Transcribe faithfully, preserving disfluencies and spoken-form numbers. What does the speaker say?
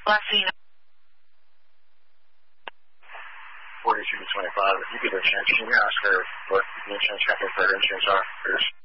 Blessing. forty-two to twenty-five. If you get a chance, can you ask her what the insurance company for her insurance offers?